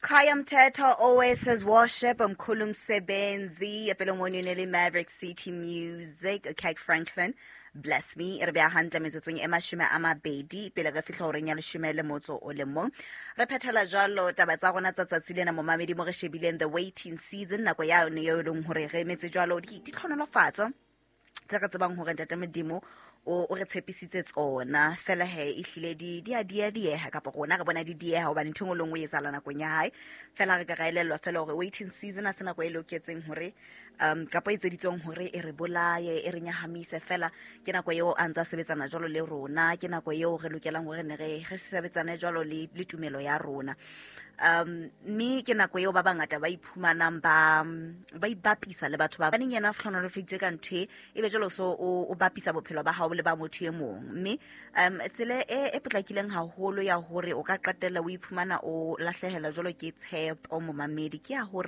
Khaya Mthetho always says worship umkhulu msebenzi epelomonini Maverick City Music Kate Franklin bless me re bea hantle metsotsong e mashome a mabedi pele ga fihla horeng ya leshome le motso o le mong re phethela jalo taba tsa rona tsa tsatsi lena mo mamedi mo re shebileng the waiting season nako ya yone yo leng hore re emetse jalo di tlhonolofatso tse re tsebang hore ntate Modimo o re tshepisitse tsona fela he ihlile di a dieha kapa rona re bona di dieha hobane ntho ngwe le ngwe e tsala nakong ya hae fela re ka raelelwa fela hore waiting season a sena go e loketseng hore kapa e tseditsong hore e re bolaye e re nyahamise fela ke nako eo a ntse a sebetsana jwalo le rona ke nako eo re lokelang hore ne re sebetsane jwalo le tumelo ya rona mme ke nako eo ba bangata ba iphumanang ba ibapisa le batho ba baneng yena fhlonolo fitse ka ntwe e be jalo so o bapisa bophelo ba hao le ba motho e mong mme tsele e potlakileng haholo ya hore o ka qetella o iphumana o lahlehela jwalo ke tshepo mo mamedi ke ya hore